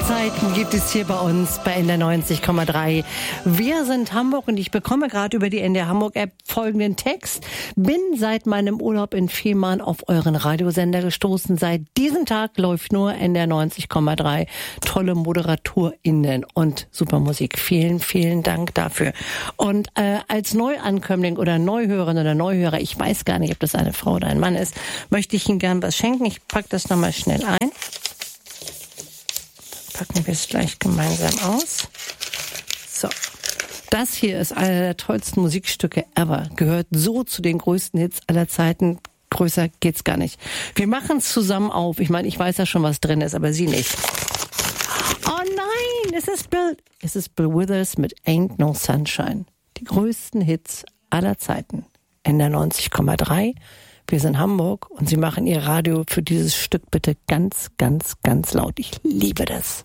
Zeiten gibt es hier bei uns bei NDR 90,3. Wir sind Hamburg und ich bekomme gerade über die NDR Hamburg App folgenden Text. Bin seit meinem Urlaub in Fehmarn auf euren Radiosender gestoßen. Seit diesem Tag läuft nur NDR 90,3. Tolle ModeratorInnen und super Musik. Vielen, vielen Dank dafür. Und als Neuankömmling oder Neuhörerin oder Neuhörer, ich weiß gar nicht, ob das eine Frau oder ein Mann ist, möchte ich Ihnen gern was schenken. Ich packe das nochmal schnell ein. Packen wir es gleich gemeinsam aus. So. Das hier ist einer der tollsten Musikstücke ever. Gehört so zu den größten Hits aller Zeiten. Größer geht's gar nicht. Wir machen es zusammen auf. Ich meine, ich weiß ja schon, was drin ist, aber Sie nicht. Oh nein, es ist Bill Withers mit Ain't No Sunshine. Die größten Hits aller Zeiten. NDR 90,3. Wir sind Hamburg und Sie machen Ihr Radio für dieses Stück bitte ganz, ganz, ganz laut. Ich liebe das.